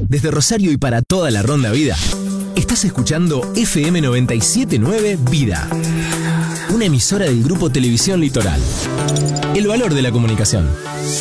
Desde Rosario y para toda la Ronda Vida, estás escuchando FM 97.9 Vida, una emisora del Grupo Televisión Litoral. El valor de la comunicación.